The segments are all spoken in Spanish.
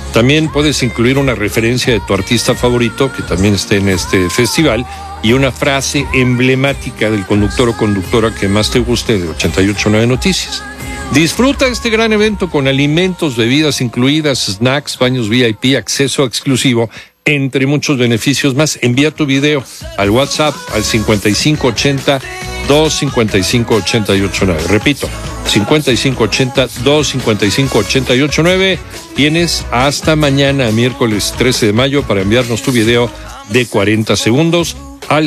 También puedes incluir una referencia de tu artista favorito, que también esté en este festival, y una frase emblemática del conductor o conductora que más te guste de 88.9 Noticias. Disfruta este gran evento con alimentos, bebidas incluidas, snacks, baños VIP, acceso exclusivo, entre muchos beneficios más. Envía tu video al WhatsApp al 5580-255-889. Repito, 5580-255-889. Tienes hasta mañana, miércoles 13 de mayo, para enviarnos tu video de 40 segundos al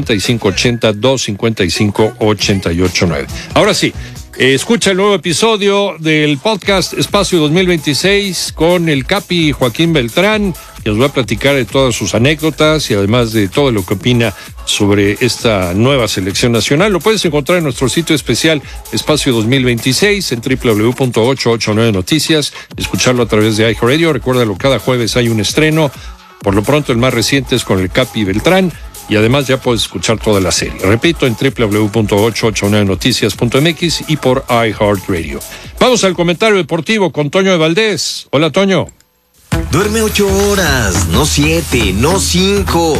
5580-255-889. Ahora sí, escucha el nuevo episodio del podcast Espacio 2026 con el Capi Joaquín Beltrán, que nos va a platicar de todas sus anécdotas y además de todo lo que opina sobre esta nueva selección nacional. Lo puedes encontrar en nuestro sitio especial Espacio 2026 en www.889noticias, escucharlo a través de iHeartRadio. Recuérdalo, cada jueves hay un estreno. Por lo pronto el más reciente es con el Capi Beltrán. Y además ya puedes escuchar toda la serie. Repito, en www.889noticias.mx y por iHeartRadio. Vamos al comentario deportivo con Toño de Valdés. Hola, Toño. Duerme 8 horas, no 7, no 5,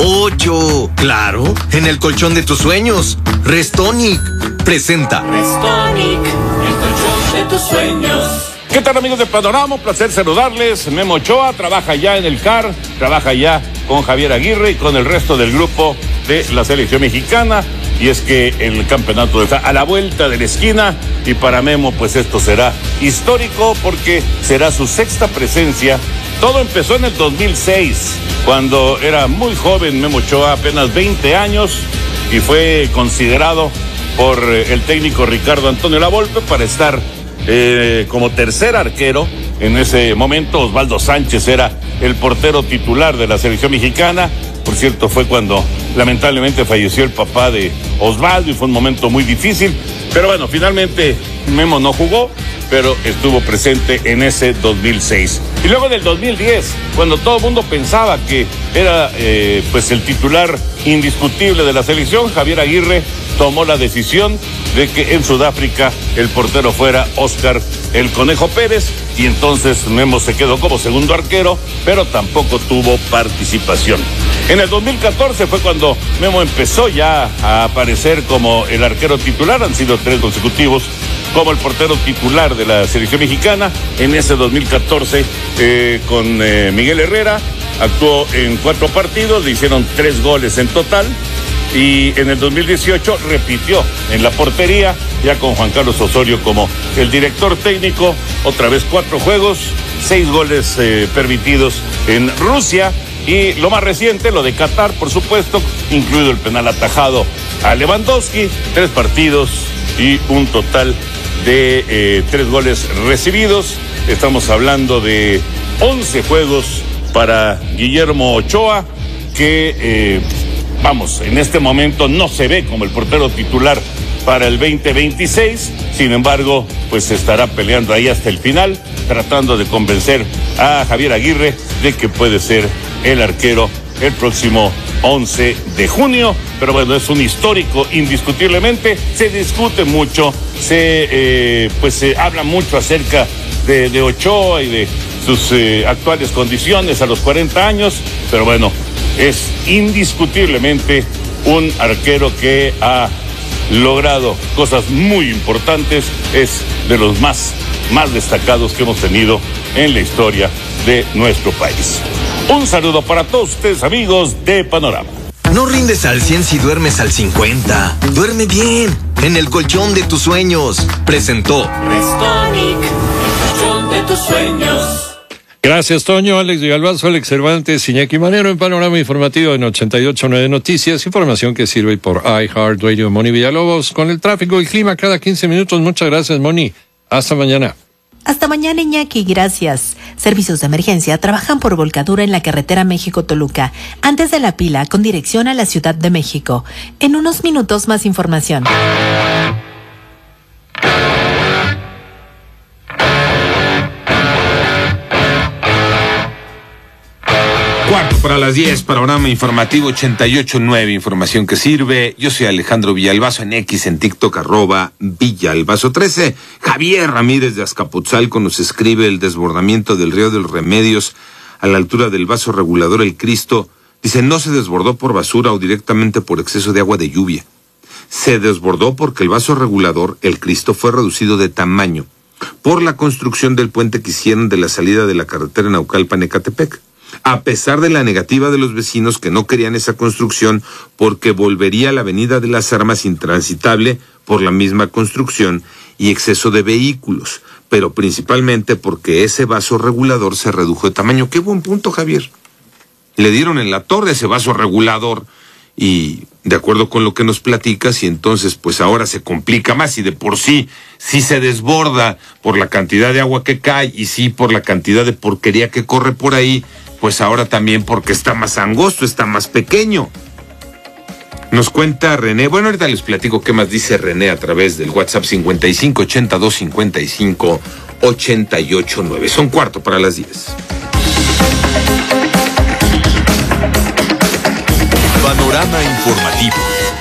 8. Claro, en el colchón de tus sueños. Restonic presenta. Restonic, el colchón de tus sueños. ¿Qué tal, amigos de Panorama? Un placer saludarles. Memo Ochoa trabaja ya en el CAR, trabaja ya con Javier Aguirre y con el resto del grupo de la selección mexicana. Y es que el campeonato está a la vuelta de la esquina y para Memo pues esto será histórico porque será su sexta presencia. Todo empezó en el 2006, cuando era muy joven Memo Ochoa, apenas 20 años, y fue considerado por el técnico Ricardo Antonio Lavolpe para estar como tercer arquero. En ese momento Osvaldo Sánchez era el portero titular de la selección mexicana. Por cierto, fue cuando lamentablemente falleció el papá de Osvaldo y fue un momento muy difícil. Pero bueno, finalmente Memo no jugó, pero estuvo presente en ese 2006. Y luego del 2010, cuando todo el mundo pensaba que era pues el titular indiscutible de la selección, Javier Aguirre tomó la decisión de que en Sudáfrica el portero fuera Óscar el Conejo Pérez, y entonces Memo se quedó como segundo arquero, pero tampoco tuvo participación. En el 2014 fue cuando Memo empezó ya a aparecer como el arquero titular. Han sido 3 consecutivos como el portero titular de la selección mexicana. En ese 2014 con Miguel Herrera actuó en 4 partidos, le hicieron 3 goles en total. Y en el 2018 repitió en la portería, ya con Juan Carlos Osorio como el director técnico. Otra vez 4 juegos, 6 goles permitidos en Rusia. Y lo más reciente, lo de Qatar, por supuesto, incluido el penal atajado a Lewandowski. 3 partidos y un total de 3 goles recibidos. Estamos hablando de 11 juegos para Guillermo Ochoa, que vamos, en este momento no se ve como el portero titular para el 2026, sin embargo, pues estará peleando ahí hasta el final, tratando de convencer a Javier Aguirre de que puede ser el arquero el próximo 11 de junio, pero bueno, es un histórico indiscutiblemente. Se discute mucho, se habla mucho acerca de Ochoa y de sus actuales condiciones a los 40 años, pero bueno, es indiscutiblemente un arquero que ha logrado cosas muy importantes, es de los más destacados que hemos tenido en la historia de nuestro país. Un saludo para todos ustedes, amigos de Panorama. No rindes al 100 si duermes al 50. Duerme bien, en el colchón de tus sueños. Presentó Restonic, el colchón de tus sueños. Gracias, Toño. Alex de Galvazo, Alex Cervantes, Iñaki Manero en Panorama Informativo en 88.9 Noticias. Información que sirve por iHeartRadio. Moni Villalobos con el tráfico y clima cada 15 minutos. Muchas gracias, Moni. Hasta mañana. Hasta mañana, Iñaki, gracias. Servicios de emergencia trabajan por volcadura en la carretera México-Toluca, antes de La Pila, con dirección a la Ciudad de México. En unos minutos, más información. Cuarto para las 10, panorama informativo 88.9, información que sirve. Yo soy Alejandro Villalbazo, en X, en TikTok, @Villalbazo13. Javier Ramírez de Azcapotzalco nos escribe: el desbordamiento del río de los Remedios a la altura del vaso regulador El Cristo. Dice, no se desbordó por basura o directamente por exceso de agua de lluvia. Se desbordó porque el vaso regulador El Cristo fue reducido de tamaño por la construcción del puente que hicieron de la salida de la carretera Naucalpan-Ecatepec. A pesar de la negativa de los vecinos que no querían esa construcción porque volvería la avenida de las Armas intransitable por la misma construcción y exceso de vehículos, pero principalmente porque ese vaso regulador se redujo de tamaño. Qué buen punto, Javier. Le dieron en la torre ese vaso regulador y de acuerdo con lo que nos platicas, y entonces pues ahora se complica más, y de por sí se desborda por la cantidad de agua que cae y sí por la cantidad de porquería que corre por ahí, pues ahora también porque está más angosto, está más pequeño. Nos cuenta René, bueno, ahorita les platico qué más dice René a través del WhatsApp 5582558889. Son cuarto para las 10. Panorama informativo.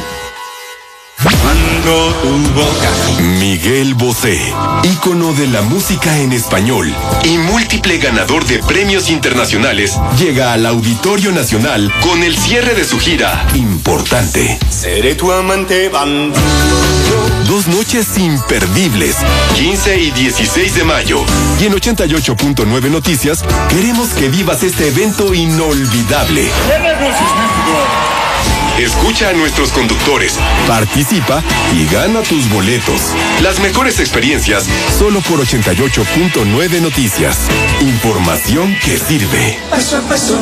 Miguel Bosé, ícono de la música en español y múltiple ganador de premios internacionales, llega al Auditorio Nacional con el cierre de su gira Importante. Seré tu amante bandido. 2 noches imperdibles, 15 y 16 de mayo. Y en 88.9 Noticias queremos que vivas este evento inolvidable. Escucha a nuestros conductores, participa y gana tus boletos. Las mejores experiencias solo por 88.9 Noticias. Información que sirve. Paso a paso.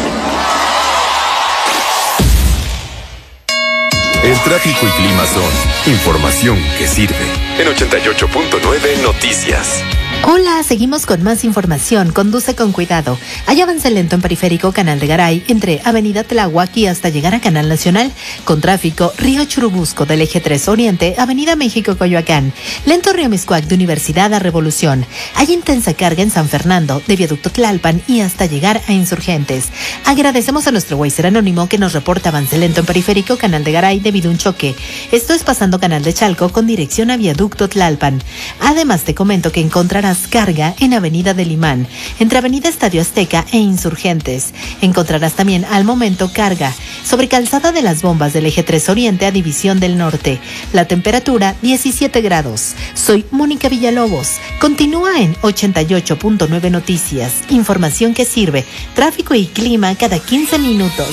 El tráfico y clima son información que sirve. En 88.9 Noticias. Hola, seguimos con más información. Conduce con cuidado. Hay avance lento en Periférico Canal de Garay, entre Avenida Tláhuac y hasta llegar a Canal Nacional. Con tráfico, Río Churubusco del Eje 3 Oriente, Avenida México Coyoacán. Lento Río Miscuac de Universidad a Revolución. Hay intensa carga en San Fernando, de Viaducto Tlalpan y hasta llegar a Insurgentes. Agradecemos a nuestro Weiser anónimo que nos reporta avance lento en Periférico Canal de Garay debido a un choque. Esto es pasando Canal de Chalco con dirección a Viaducto Tlalpan. Además, te comento que encontrarás carga en Avenida del Imán, entre Avenida Estadio Azteca e Insurgentes. Encontrarás también al momento carga sobre Calzada de las Bombas del Eje 3 Oriente a División del Norte. La temperatura 17 grados. Soy Mónica Villalobos. Continúa en 88.9 Noticias. Información que sirve. Tráfico y clima cada 15 minutos.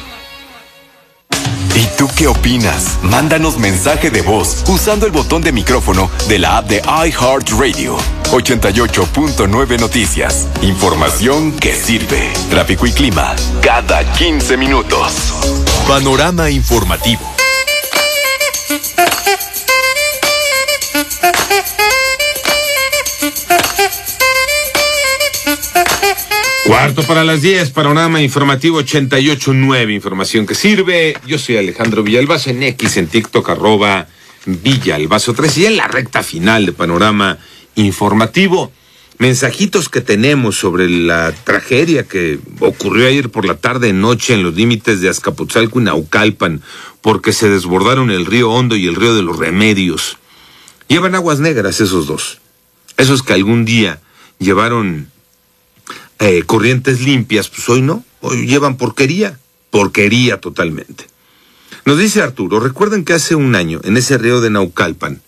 ¿Y tú qué opinas? Mándanos mensaje de voz usando el botón de micrófono de la app de iHeartRadio. 88.9 Noticias. Información que sirve. Tráfico y clima cada 15 minutos. Panorama informativo. Cuarto para las 10, panorama informativo 88.9, información que sirve. Yo soy Alejandro Villalbazo, en X, en TikTok, @Villalbazo13, y en la recta final de panorama informativo. Mensajitos que tenemos sobre la tragedia que ocurrió ayer por la tarde noche en los límites de Azcapotzalco y Naucalpan, porque se desbordaron el río Hondo y el río de los Remedios. Llevan aguas negras esos dos. Esos que algún día llevaron corrientes limpias, pues hoy no, hoy llevan porquería totalmente. Nos dice Arturo, recuerden que hace un año, en ese río de Naucalpan,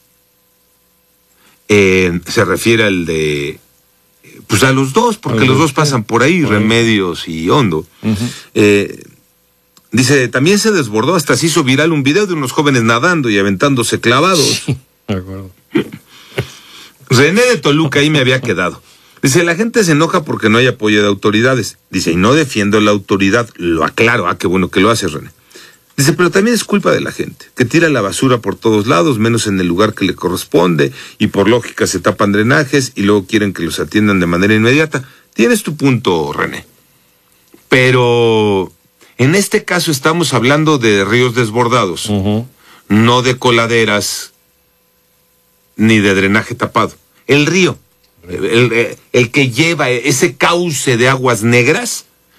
se refiere al de, pues a los dos, porque los dos pasan por ahí, Remedios y Hondo. Dice, también se desbordó, hasta se hizo viral un video de unos jóvenes nadando y aventándose clavados. Sí, de acuerdo. René de Toluca, ahí me había quedado. Dice, la gente se enoja porque no hay apoyo de autoridades. Dice, y no defiendo la autoridad, lo aclaro, qué bueno que lo hace René. Dice, pero también es culpa de la gente, que tira la basura por todos lados, menos en el lugar que le corresponde, y por lógica se tapan drenajes y luego quieren que los atiendan de manera inmediata. Tienes tu punto, René. Pero en este caso estamos hablando de ríos desbordados, no de coladeras ni de drenaje tapado. El río. El que lleva ese cauce de aguas negras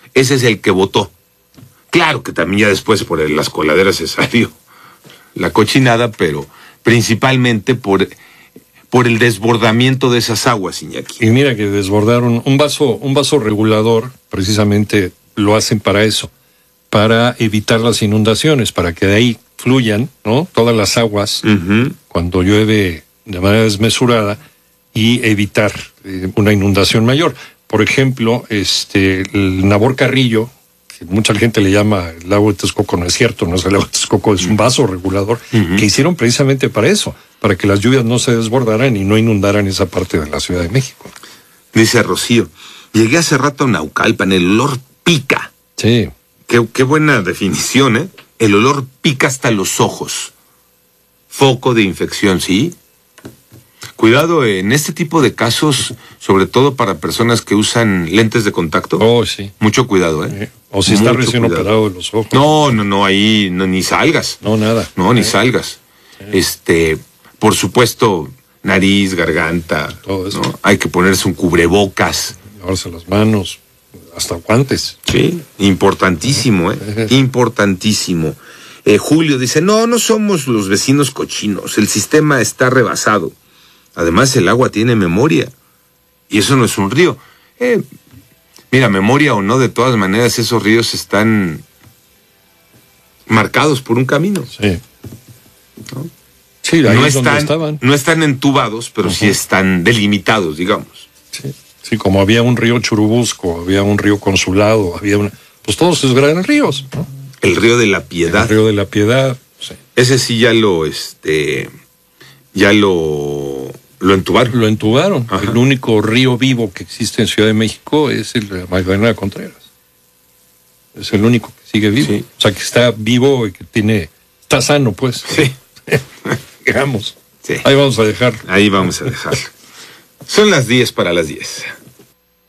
ese es el que votó. Claro que también ya después por las coladeras se salió la cochinada, pero principalmente por el desbordamiento de esas aguas, Iñaki. Y mira que desbordaron un vaso regulador, precisamente lo hacen para eso, para evitar las inundaciones, para que de ahí fluyan, ¿no?, todas las aguas cuando llueve de manera desmesurada y evitar una inundación mayor. Por ejemplo, el Nabor Carrillo, que mucha gente le llama el lago de Texcoco, no es cierto, no es el lago de Texcoco, es un vaso regulador que hicieron precisamente para eso, para que las lluvias no se desbordaran y no inundaran esa parte de la Ciudad de México. Dice Rocío, llegué hace rato a Naucalpan, el olor pica. Sí. Qué buena definición, ¿eh? El olor pica hasta los ojos. Foco de infección, ¿sí? Cuidado en este tipo de casos, sobre todo para personas que usan lentes de contacto. Oh, sí. Mucho cuidado, ¿eh? O si está recién operado de los ojos. No, ahí no, ni salgas. No, nada. No, ni salgas. Por supuesto, nariz, garganta. Todo eso. ¿no? Hay que ponerse un cubrebocas. Lavarse las manos, hasta guantes. Sí, importantísimo, ¿eh? Importantísimo. Julio dice, no somos los vecinos cochinos, el sistema está rebasado. Además, el agua tiene memoria. Y eso no es un río. Mira, memoria o no, de todas maneras, esos ríos están marcados por un camino. Sí. ¿No? Sí, ahí es donde estaban. No están entubados, pero sí están delimitados, digamos. Sí, como había un río Churubusco, había un río Consulado, pues todos esos grandes ríos, ¿no? El río de la Piedad. El río de la Piedad, sí. Ese sí ya lo entubaron. Lo entubaron. Ajá. El único río vivo que existe en Ciudad de México es el de Magdalena de Contreras. Es el único que sigue vivo. Sí. O sea, que está vivo y que está sano, pues. Sí. Digamos. Sí. Ahí vamos a dejar. Ahí vamos a dejarlo. Son las 10 para las 10.